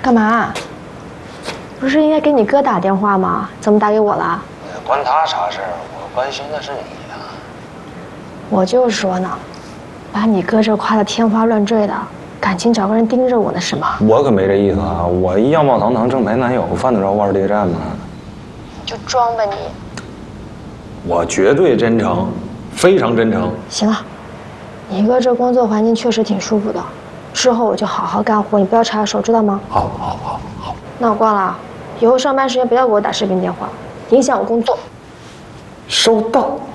干嘛？不是应该给你哥打电话吗？怎么打给我了？ 关他啥事儿？我关心的是你呀。 我就说呢，把你哥这夸得天花乱坠的，感情找个人盯着我呢是吗？ 我可没这意思啊！我一样貌堂堂正牌男友，犯得着玩谍战吗？ 你就装吧你。 我绝对真诚，非常真诚。 行了，你哥这工作环境确实挺舒服的，之后我就好好干活，你不要插手，知道吗？ 好。 那我挂了，以后上班时间不要给我打视频电话，影响我工作。 收到。